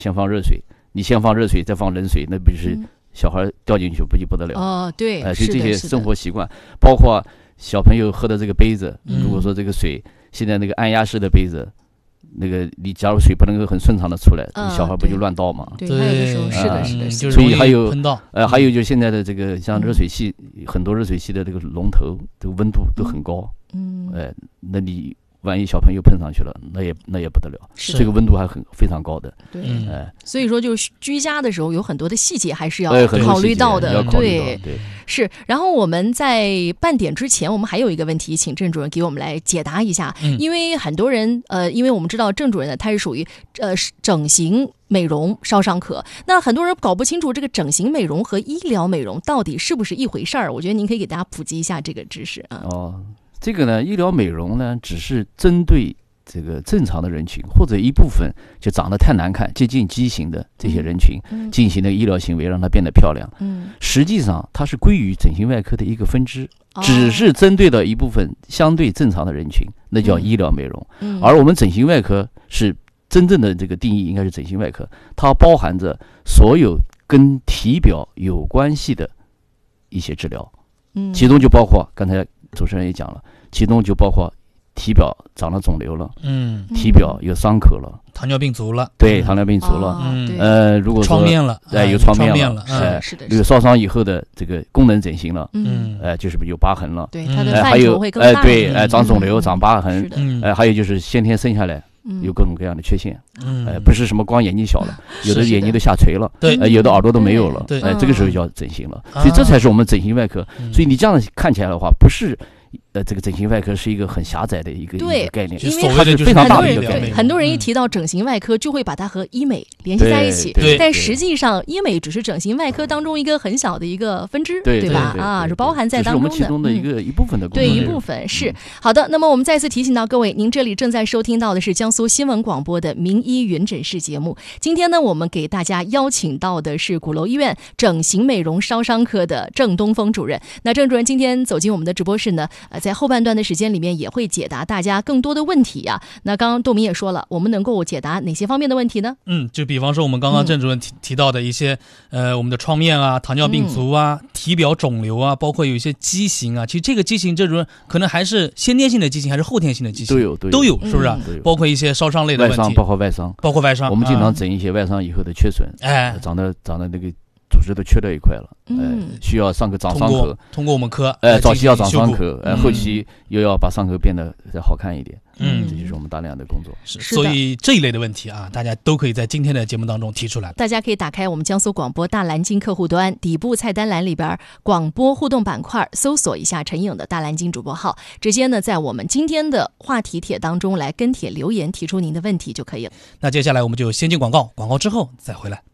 先放热水，你先放热水再放冷水，那不就是小孩掉进去不就不得了？ 哦，对， 所以这些生活习惯，包括小朋友喝的这个杯子，如果说这个水现在那个按压式的杯子，那个你假如水不能够很顺畅的出来，小孩不就乱倒吗？ 对，还有的时候是的，是的， 所以还有还有就现在的这个像热水器，很多热水器的这个龙头这个温度都很高，那你万一小朋友碰上去了，那也不得了，这个温度还非常高的。 对，所以说就是居家的时候有很多的细节还是要考虑到的。对，是。然后我们在半点之前，我们还有一个问题，请郑主任给我们来解答一下。因为很多人因为我们知道郑主任呢，他是属于整形美容烧伤科，那很多人搞不清楚这个整形美容和医疗美容到底是不是一回事儿。我觉得您可以给大家普及一下这个知识啊。 这个呢，医疗美容呢，只是针对这个正常的人群或者一部分就长得太难看、接近畸形的这些人群进行的医疗行为，让它变得漂亮。实际上它是归于整形外科的一个分支，只是针对了一部分相对正常的人群，那叫医疗美容。而我们整形外科是真正的这个定义，应该是整形外科，它包含着所有跟体表有关系的一些治疗，其中就包括刚才主持人也讲了，其中就包括体表长了肿瘤了，体表有伤口了， 糖尿病足了， 对，糖尿病足了，如果说创面了， 有创面了， 是的， 有烧伤以后的这个功能整形了，就是有疤痕了， 对，它的范畴会更大， 对，长肿瘤、长疤痕，还有就是先天生下来有各种各样的缺陷，不是什么光眼睛小了，有的眼睛都下垂了，有的耳朵都没有了，这个时候就要整形了，所以这才是我们整形外科。所以你这样看起来的话，不是这个整形外科是一个很狭窄的一个概念， 因为它是非常大的一个概念。 很多人一提到整形外科，就会把它和医美联系在一起，但实际上医美只是整形外科当中一个很小的一个分支，对吧？是包含在当中的， 这是我们其中的一部分的工作内容。 对，一部分是好的。那么我们再次提醒到各位，您这里正在收听到的是江苏新闻广播的名医云诊室节目。今天呢，我们给大家邀请到的是鼓楼医院整形美容烧伤科的郑东风主任。那郑主任今天走进我们的直播室呢，在后半段的时间里面也会解答大家更多的问题啊。那刚刚窦明也说了，我们能够解答哪些方面的问题呢？ 就比方说我们刚刚郑主任提到的一些我们的创面啊、糖尿病足啊、体表肿瘤啊，包括有一些畸形啊。其实这个畸形，郑主任可能还是先天性的畸形还是后天性的畸形都有，是不是？包括一些烧伤类的问题， 包括外伤。我们经常整一些外伤以后的缺损，长得那个组织都缺掉一块了，需要上个长伤口， 通过我们科， 早期要长伤口，后期又要把伤口变得再好看一点，这就是我们大量的工作。 所以这一类的问题啊，大家都可以在今天的节目当中提出来。 大家可以打开我们江苏广播大蓝鲸客户端底部菜单栏里边广播互动板块，搜索一下陈颖的大蓝鲸主播号，直接呢在我们今天的话题帖当中来跟帖留言，提出您的问题就可以了。 那接下来我们就先进广告，广告之后再回来。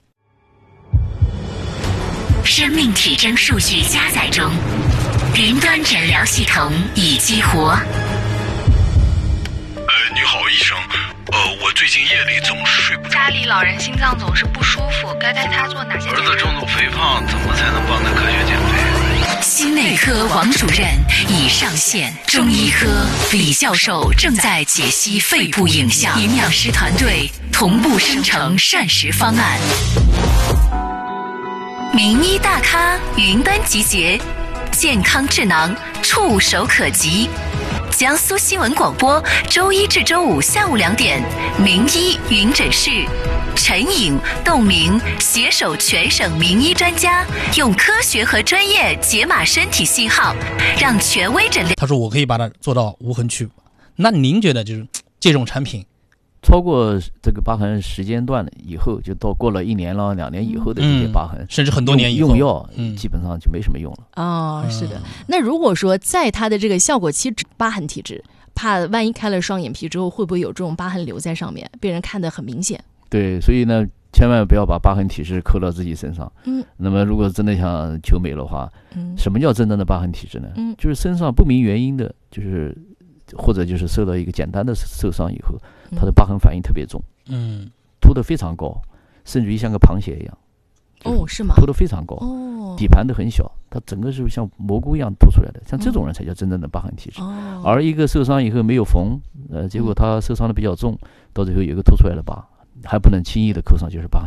生命体征数据加载中，云端诊疗系统已激活。 你好，医生。我最近夜里总是睡不着。 家里老人心脏总是不舒服，该带他做哪些？ 儿子重度肥胖，怎么才能帮他科学减肥？ 心内科王主任已上线，中医科李教授正在解析肺部影像，营养师团队同步生成膳食方案。名医大咖云端集结，健康智囊触手可及。江苏新闻广播周一至周五下午2点，名医云诊室，陈颖、窦明携手全省名医专家，用科学和专业解码身体信号，让权威诊疗。 他说我可以把它做到无痕去，那您觉得就是这种产品超过这个疤痕时间段了以后，就到过了1年了、2年以后的这些疤痕， 甚至很多年以后用药，基本上就没什么用了。 是的。那如果说在它的这个效果期，疤痕体质，怕万一开了双眼皮之后，会不会有这种疤痕留在上面，被人看得很明显？ 对，所以呢，千万不要把疤痕体质扣到自己身上。那么如果真的想求美的话，什么叫真正的疤痕体质呢？就是身上不明原因的，就是或者就是受到一个简单的受伤以后，它的疤痕反应特别重，凸得非常高，甚至于像个螃蟹一样。 是吗？ 凸得非常高，底盘都很小，它整个是像蘑菇一样凸出来的。像这种人才叫真正的疤痕体质。而一个受伤以后没有缝，结果他受伤的比较重，到最后有一个凸出来的疤， 还不能轻易的扣上98